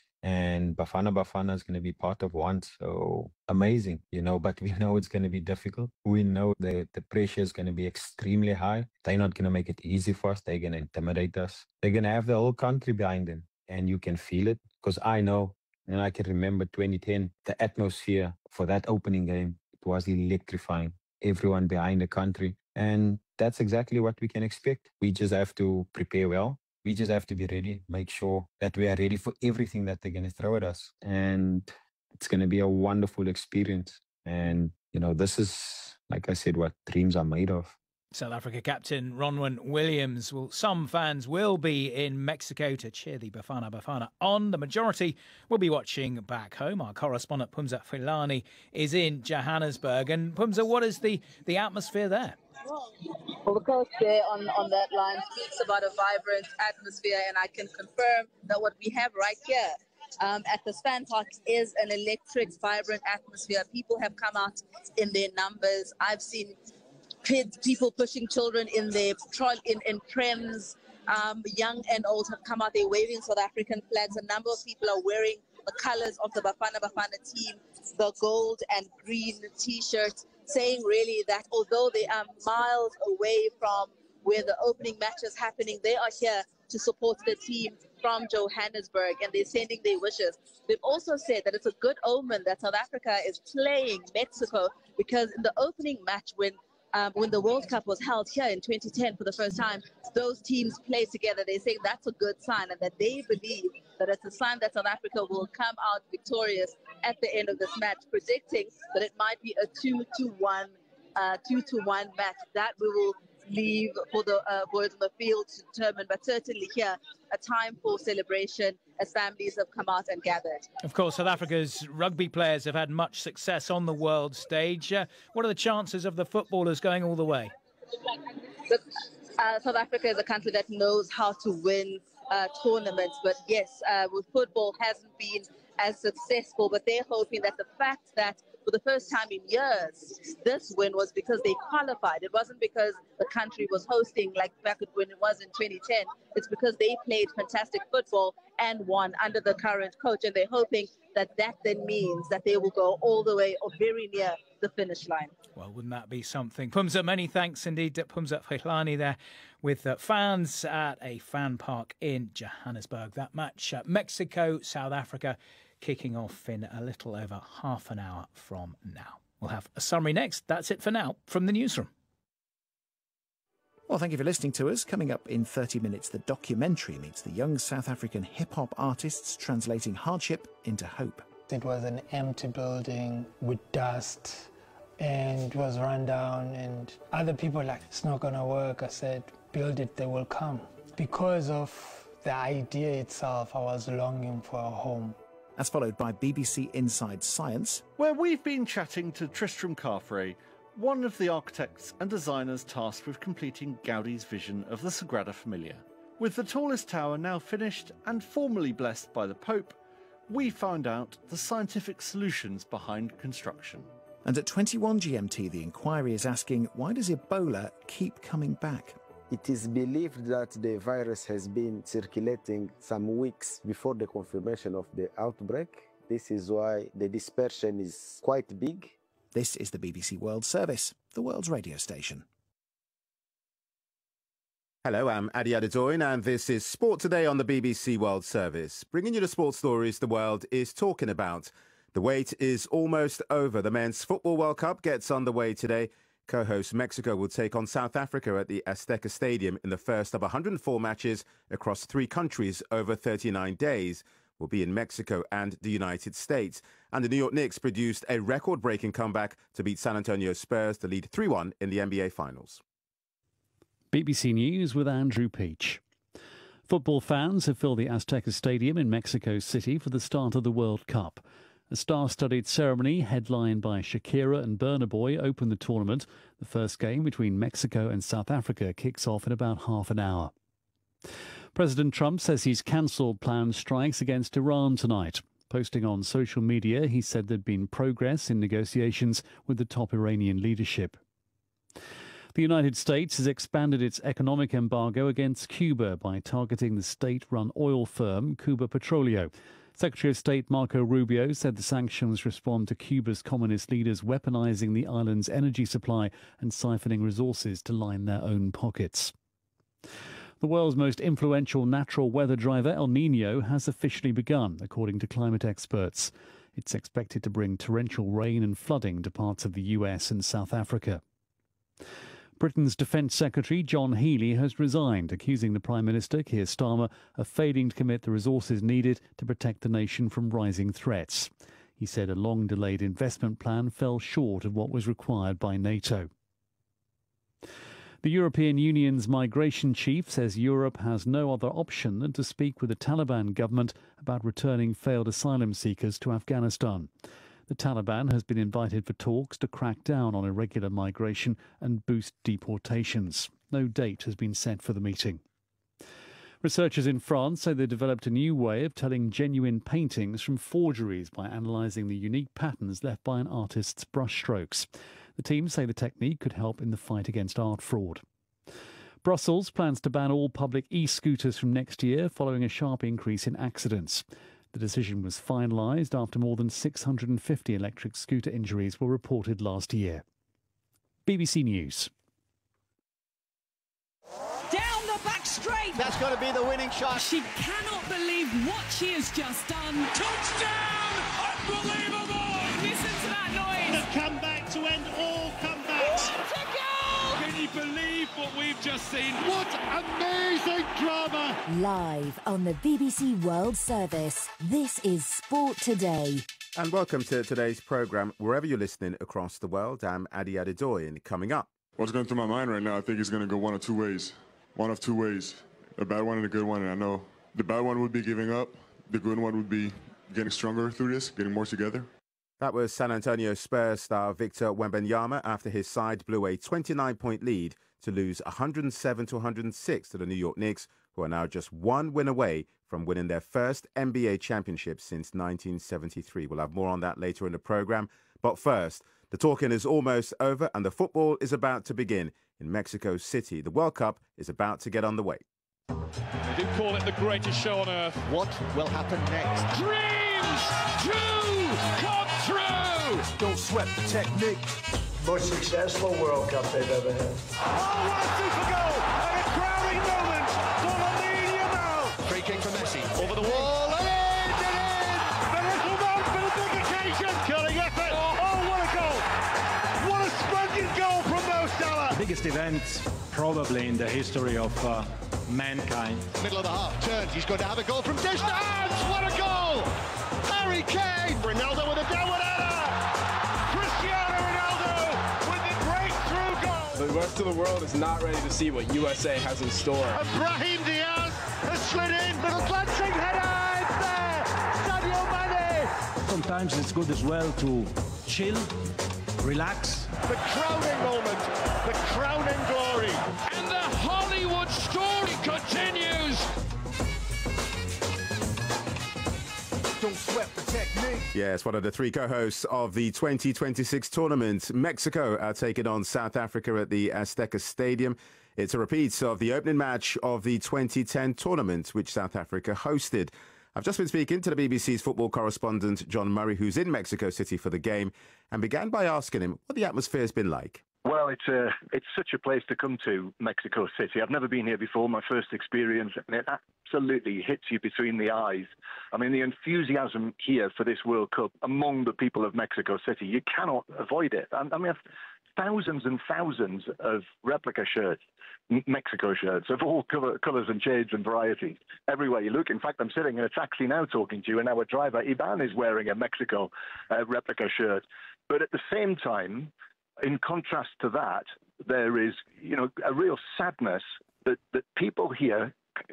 And Bafana Bafana is going to be part of one, so amazing, you know, but we know it's going to be difficult. We know that the pressure is going to be extremely high. They're not going to make it easy for us. They're going to intimidate us. They're going to have the whole country behind them, and you can feel it, because I know, and I can remember twenty ten, the atmosphere for that opening game, it was electrifying. Everyone behind the country, and that's exactly what we can expect. We just have to prepare well. We just have to be ready, make sure that we are ready for everything that they're going to throw at us. And it's going to be a wonderful experience. And, you know, this is, like I said, what dreams are made of. South Africa captain Ronwen Williams. Well, some fans will be in Mexico to cheer the Bafana Bafana on. The majority will be watching back home. Our correspondent Phumza Philani is in Johannesburg. And Phumza, what is the, the atmosphere there? Well, the coach there on, on that line speaks about a vibrant atmosphere, and I can confirm that what we have right here um, at the Span Park is an electric, vibrant atmosphere. People have come out in their numbers. I've seen kids, people pushing children in their in, in prems. Um, young and old have come out. They're waving South African flags. A number of people are wearing the colours of the Bafana Bafana team, the gold and green T-shirts, saying really that although they are miles away from where the opening match is happening, they are here to support the team from Johannesburg, and they're sending their wishes. They've also said that it's a good omen that South Africa is playing Mexico, because in the opening match when Um, when the World Cup was held here in twenty ten for the first time, those teams played together. They say that's a good sign, and that they believe that it's a sign that South Africa will come out victorious at the end of this match, predicting that it might be a two to one, uh, two to one match. That we will leave for the uh, boys on the field to determine, but certainly here a time for celebration as families have come out and gathered. Of course, South Africa's rugby players have had much success on the world stage. Uh, what are the chances of the footballers going all the way? Look, uh, South Africa is a country that knows how to win uh, tournaments, but yes, uh, with football hasn't been as successful, but they're hoping that the fact that for the first time in years, this win was because they qualified. It wasn't because the country was hosting like back when it was in twenty ten. It's because they played fantastic football and won under the current coach. And they're hoping that that then means that they will go all the way or very near the finish line. Well, wouldn't that be something? Phumza, many thanks indeed to Phumza Philani there with uh, fans at a fan park in Johannesburg. That match, uh, Mexico, South Africa, kicking off in a little over half an hour from now. We'll have a summary next. That's it for now from the newsroom. Well, thank you for listening to us. Coming up in thirty minutes, the documentary meets the young South African hip-hop artists translating hardship into hope. It was an empty building with dust, and it was run down, and other people were like, it's not going to work. I said, build it, they will come. Because of the idea itself, I was longing for a home. That's followed by B B C Inside Science, where we've been chatting to Tristram Carfrae, one of the architects and designers tasked with completing Gaudi's vision of the Sagrada Familia. With the tallest tower now finished and formally blessed by the Pope, we found out the scientific solutions behind construction. And at twenty-one G M T, the inquiry is asking, why does Ebola keep coming back? It is believed that the virus has been circulating some weeks before the confirmation of the outbreak. This is why the dispersion is quite big. This is the B B C World Service, the world's radio station. Hello, I'm Adi Adedoyin, and this is Sport Today on the B B C World Service, bringing you the sports stories the world is talking about. The wait is almost over. The Men's Football World Cup gets underway today. Co-host Mexico will take on South Africa at the Azteca Stadium in the first of one hundred four matches across three countries over thirty-nine days. Will be in Mexico and the United States. And the New York Knicks produced a record-breaking comeback to beat San Antonio Spurs to lead three one in the N B A Finals. B B C News with Andrew Peach. Football fans have filled the Azteca Stadium in Mexico City for the start of the World Cup. A star-studded ceremony headlined by Shakira and Burna Boy opened the tournament. The first game between Mexico and South Africa kicks off in about half an hour. President Trump says he's cancelled planned strikes against Iran tonight. Posting on social media, he said there'd been progress in negotiations with the top Iranian leadership. The United States has expanded its economic embargo against Cuba by targeting the state-run oil firm Cuba Petroleo. Secretary of State Marco Rubio said the sanctions respond to Cuba's communist leaders weaponizing the island's energy supply and siphoning resources to line their own pockets. The world's most influential natural weather driver, El Niño, has officially begun, according to climate experts. It's expected to bring torrential rain and flooding to parts of the U S and South Africa. Britain's Defence Secretary John Healey has resigned, accusing the Prime Minister, Keir Starmer, of failing to commit the resources needed to protect the nation from rising threats. He said a long-delayed investment plan fell short of what was required by NATO. The European Union's migration chief says Europe has no other option than to speak with the Taliban government about returning failed asylum seekers to Afghanistan. The Taliban has been invited for talks to crack down on irregular migration and boost deportations. No date has been set for the meeting. Researchers in France say they developed a new way of telling genuine paintings from forgeries by analysing the unique patterns left by an artist's brushstrokes. The team say the technique could help in the fight against art fraud. Brussels plans to ban all public e-scooters from next year following a sharp increase in accidents. The decision was finalised after more than six hundred fifty electric scooter injuries were reported last year. B B C News. Down the back straight. That's got to be the winning shot. She cannot believe what she has just done. Touchdown! Unbelievable! Listen to that noise. The comeback to end all comebacks. What a goal! Can you believe what we've just seen? What amazing drama! Live on the B B C World Service, this is Sport Today. And welcome to today's programme, wherever you're listening across the world. I'm Adi Adedoyin. Coming up. What's going through my mind right now, I think it's going to go one of two ways. One of two ways. A bad one and a good one. And I know the bad one would be giving up. The good one would be getting stronger through this, getting more together. That was San Antonio Spurs star Victor Wembanyama after his side blew a twenty-nine point lead to lose one hundred seven to one hundred six to the New York Knicks, who are now just one win away from winning their first N B A championship since nineteen seventy-three. We'll have more on that later in the programme. But first, the talking is almost over and the football is about to begin in Mexico City. The World Cup is about to get underway. They do call it the greatest show on earth. What will happen next? Dreams to come true! Don't sweat the technique. Most successful World Cup they've ever had. Oh, what a super goal! And a crowning moment for Lamine Yamal. Free kick from Messi. Over the wall. And in! It is! The little man for the big occasion. Killing effort. Oh, what a goal! What a splendid goal from Mo Salah. Biggest event probably in the history of uh, mankind. Middle of the half, turns. He's going to have a goal from distance. What a goal! Harry Kane. Ronaldo with a downward header. Cristiano Ronaldo with the breakthrough goal. The rest of the world is not ready to see what U S A has in store. And Brahim Diaz has slid in, but a glancing header. It's there. Sadio Mane. Sometimes it's good as well to chill, relax. The crowning moment, the crowning glory. And the Hollywood story continues. Don't sweat the technique. Yes, one of the three co-hosts of the twenty twenty-six tournament. Mexico are taking on South Africa at the Azteca Stadium. It's a repeat of the opening match of the twenty ten tournament, which South Africa hosted. I've just been speaking to the B B C's football correspondent, John Murray, who's in Mexico City for the game, and began by asking him what the atmosphere has been like. Well, it's a, it's such a place to come to, Mexico City. I've never been here before, my first experience, and it absolutely hits you between the eyes. I mean, the enthusiasm here for this World Cup among the people of Mexico City, you cannot avoid it. I, I mean, thousands and thousands of replica shirts, Mexico shirts, of all colours and shades and varieties, everywhere you look. In fact, I'm sitting in a taxi now talking to you, and our driver, Ivan, is wearing a Mexico uh, replica shirt. But at the same time, in contrast to that, there is, you know, a real sadness that, that people here,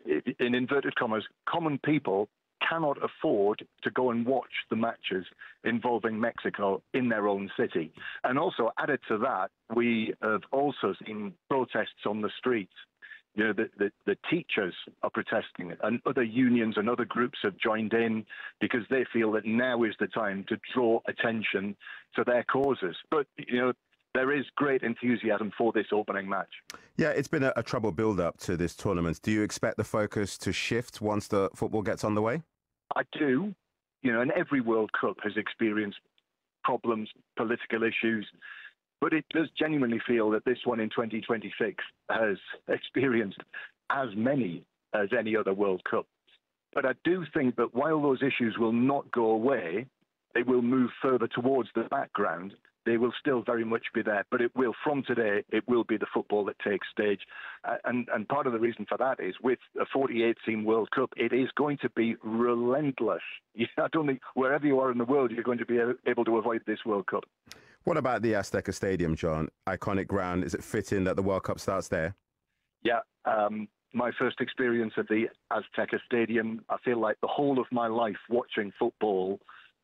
in inverted commas, common people, cannot afford to go and watch the matches involving Mexico in their own city. And also, added to that, we have also seen protests on the streets. You know, the, the, the teachers are protesting, and other unions and other groups have joined in because they feel that now is the time to draw attention to their causes. But, you know, there is great enthusiasm for this opening match. Yeah, it's been a, a troubled build-up to this tournament. Do you expect the focus to shift once the football gets underway? I do. You know, and every World Cup has experienced problems, political issues, but it does genuinely feel that this one in twenty twenty-six has experienced as many as any other World Cup. But I do think that while those issues will not go away, they will move further towards the background. They will still very much be there, but it will, from today, it will be the football that takes stage. Uh, and, and part of the reason for that is with a forty-eight team World Cup, it is going to be relentless. I don't think wherever you are in the world, you're going to be able to avoid this World Cup. What about the Azteca Stadium, John? Iconic ground. Is it fitting that the World Cup starts there? Yeah. Um, my first experience at the Azteca Stadium, I feel like the whole of my life watching football,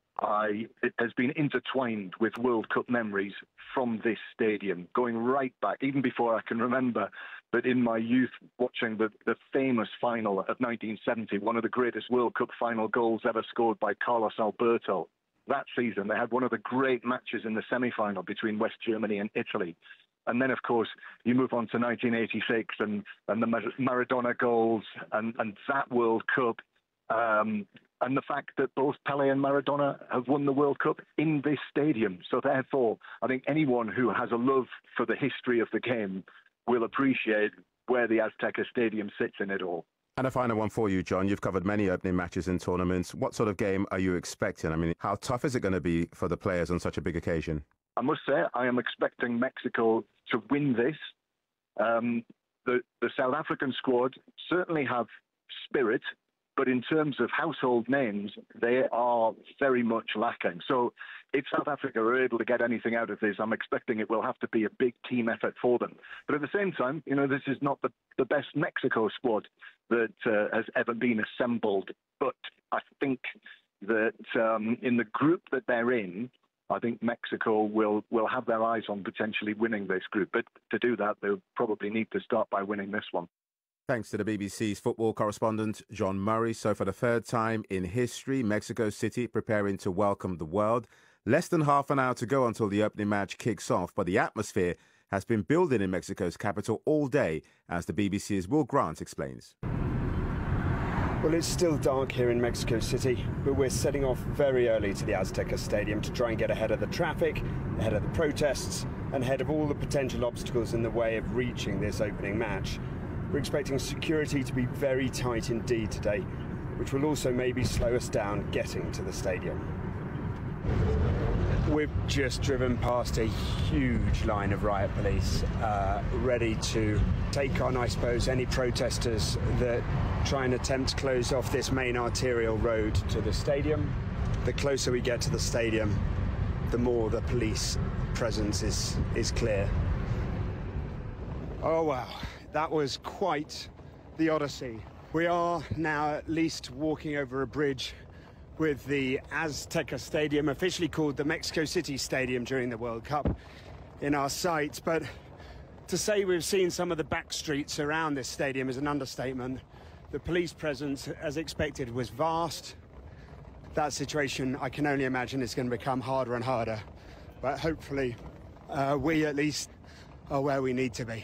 I, it has been intertwined with World Cup memories from this stadium, going right back, even before I can remember. But in my youth, watching the, the famous final of nineteen seventy, one of the greatest World Cup final goals ever scored by Carlos Alberto. That season, they had one of the great matches in the semi-final between West Germany and Italy. And then, of course, you move on to nineteen eighty-six and, and the Maradona goals and, and that World Cup. Um, and the fact that both Pelé and Maradona have won the World Cup in this stadium. So therefore, I think anyone who has a love for the history of the game will appreciate where the Azteca Stadium sits in it all. And a final one for you, John. You've covered many opening matches in tournaments. What sort of game are you expecting? I mean, how tough is it going to be for the players on such a big occasion? I must say, I am expecting Mexico to win this. Um, the, the South African squad certainly have spirit, but in terms of household names, they are very much lacking. So if South Africa are able to get anything out of this, I'm expecting it will have to be a big team effort for them. But at the same time, you know, this is not the, the best Mexico squad that uh, has ever been assembled. But I think that um, in the group that they're in, I think Mexico will, will have their eyes on potentially winning this group. But to do that, they'll probably need to start by winning this one. Thanks to the B B C's football correspondent, John Murray. So for the third time in history, Mexico City preparing to welcome the world. Less than half an hour to go until the opening match kicks off, but the atmosphere has been building in Mexico's capital all day, as the B B C's Will Grant explains. Well, it's still dark here in Mexico City, but we're setting off very early to the Azteca Stadium to try and get ahead of the traffic, ahead of the protests, and ahead of all the potential obstacles in the way of reaching this opening match. We're expecting security to be very tight indeed today, which will also maybe slow us down getting to the stadium. We've just driven past a huge line of riot police, uh, ready to take on, I suppose, any protesters that try and attempt to close off this main arterial road to the stadium. The closer we get to the stadium, the more the police presence is, is clear. Oh, wow. That was quite the odyssey. We are now at least walking over a bridge with the Azteca Stadium, officially called the Mexico City Stadium during the World Cup, in our sight. But to say we've seen some of the back streets around this stadium is an understatement. The police presence, as expected, was vast. that situation, I can only imagine, is going to become harder and harder. But hopefully, uh, we at least are where we need to be.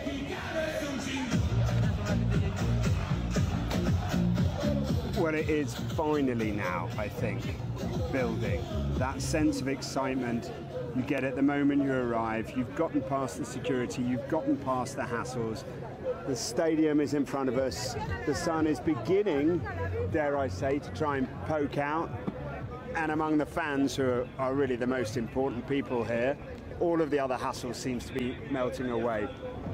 Well, it is finally now, I think, building. That sense of excitement you get at the moment you arrive. You've gotten past the security, you've gotten past the hassles. The stadium is in front of us. The sun is beginning, dare I say, to try and poke out. And among the fans, who are, are really the most important people here, all of the other hassle seems to be melting away.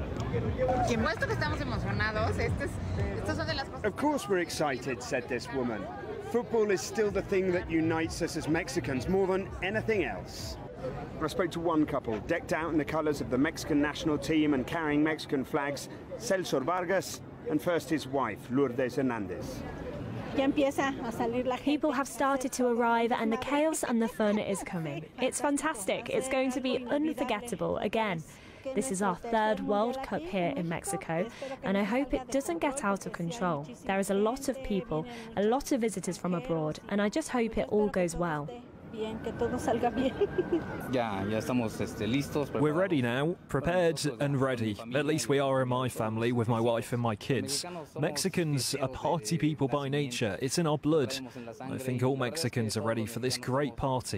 Of course we're excited, said this woman. Football is still the thing that unites us as Mexicans more than anything else. I spoke to one couple, decked out in the colours of the Mexican national team and carrying Mexican flags, Celso Vargas, and first his wife, Lourdes Hernandez. People have started to arrive and the chaos and the fun is coming. It's fantastic. It's going to be unforgettable again. This is our third World Cup here in Mexico, and I hope it doesn't get out of control. There is a lot of people, a lot of visitors from abroad, and I just hope it all goes well. We're ready now, prepared and ready. At least we are in my family with my wife and my kids. Mexicans are party people by nature. It's in our blood. I think all Mexicans are ready for this great party.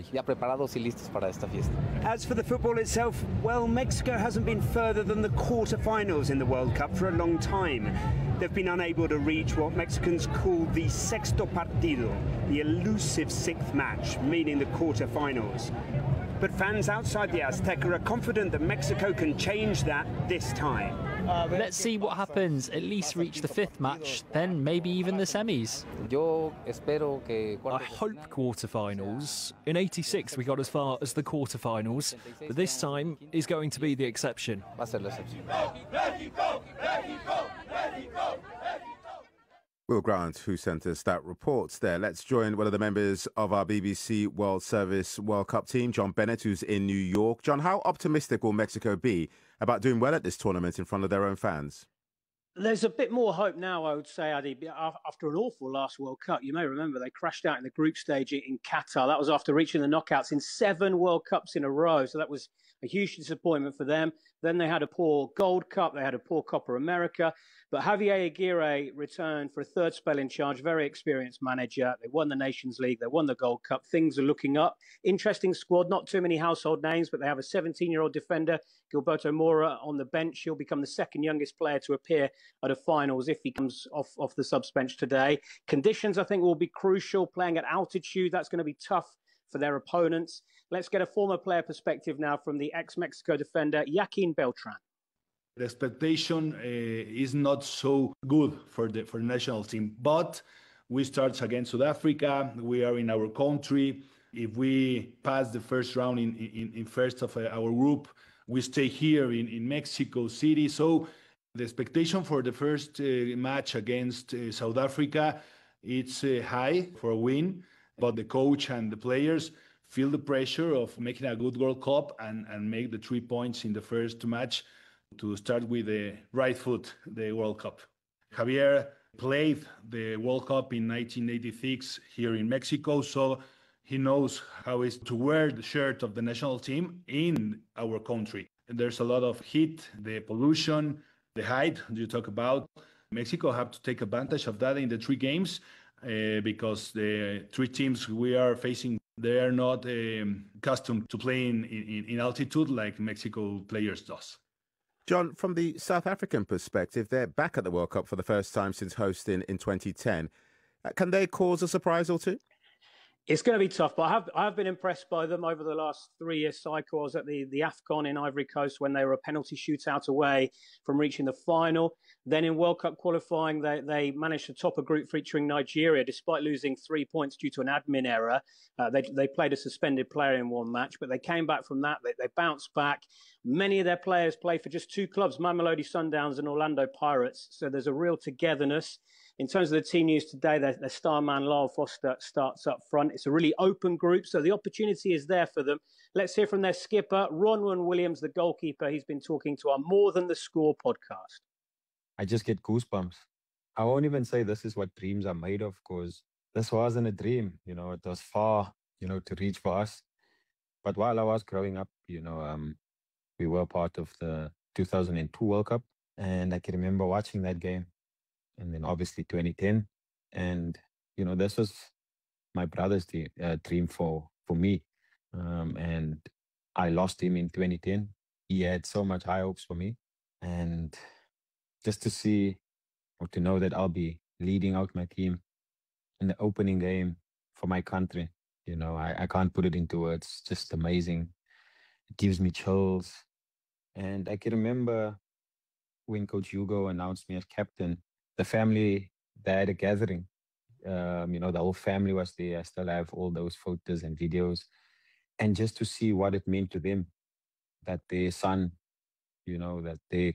As for the football itself, well, Mexico hasn't been further than the quarter-finals in the World Cup for a long time. They've been unable to reach what Mexicans call the sexto partido, the elusive sixth match, meaning the quarter-finals. But fans outside the Azteca are confident that Mexico can change that this time. Uh, let's see what happens. At least reach the fifth match, then maybe even the semis. I hope quarterfinals. In eighty-six we got as far as the quarterfinals, but this time is going to be the exception. Will Grant, who sent us that report there. Let's join one of the members of our B B C World Service World Cup team, John Bennett, who's in New York. John, how optimistic will Mexico be about doing well at this tournament in front of their own fans? There's a bit more hope now, I would say, Adi. After an awful last World Cup, you may remember they crashed out in the group stage in Qatar. That was after reaching the knockouts in seven World Cups in a row. So that was a huge disappointment for them. Then they had a poor Gold Cup. They had a poor Copa America. But Javier Aguirre returned for a third spell in charge, very experienced manager. They won the Nations League. They won the Gold Cup. Things are looking up. Interesting squad, not too many household names, but they have a seventeen-year-old defender, Gilberto Mora, on the bench. He'll become the second youngest player to appear at a finals if he comes off, off the subs bench today. Conditions, I think, will be crucial. Playing at altitude, that's going to be tough for their opponents. Let's get a former player perspective now from the ex-Mexico defender, Joaquin Beltran. The expectation uh, is not so good for the for the national team, but we start against South Africa. We are in our country. If we pass the first round in, in, in first of our group, we stay here in, in Mexico City. So the expectation for the first uh, match against uh, South Africa, it's uh, high for a win, but the coach and the players feel the pressure of making a good World Cup and, and make the three points in the first match to start with the right foot, the World Cup. Javier played the World Cup in nineteen eighty-six here in Mexico, so he knows how it is to wear the shirt of the national team in our country. And there's a lot of heat, the pollution, the height you talk about. Mexico have to take advantage of that in the three games uh, because the three teams we are facing, they are not um, accustomed to playing in, in, in altitude like Mexico players does. John, from the South African perspective, they're back at the World Cup for the first time since hosting in twenty ten. Uh, can they cause a surprise or two? It's going to be tough, but I have I have been impressed by them over the last three-year cycle. I was at the, the AFCON in Ivory Coast when they were a penalty shootout away from reaching the final. Then in World Cup qualifying, they, they managed to top a group featuring Nigeria, despite losing three points due to an admin error. Uh, they, they played a suspended player in one match, but they came back from that. They, they bounced back. Many of their players play for just two clubs, Mamelodi Sundowns and Orlando Pirates. So there's a real togetherness. In terms of the team news today, their, their star man, Lyle Foster, starts up front. It's a really open group, so the opportunity is there for them. Let's hear from their skipper, Ronwen Williams, the goalkeeper. He's been talking to our More Than the Score podcast. I just get goosebumps. I won't even say this is what dreams are made of, because this wasn't a dream, you know, it was far, you know, to reach for us. But while I was growing up, you know, um, we were part of the two thousand two World Cup, and I can remember watching that game, and then obviously twenty ten, and you know, this was my brother's de- uh, dream for for me, um, and I lost him in twenty ten. He had so much high hopes for me, and just to see or to know that I'll be leading out my team in the opening game for my country, you know, I, I can't put it into words. Just amazing. It gives me chills. And I can remember when Coach Hugo announced me as captain, the family, they had a gathering. Um, you know, the whole family was there. I still have all those photos and videos. And just to see what it meant to them, that their son, you know, that their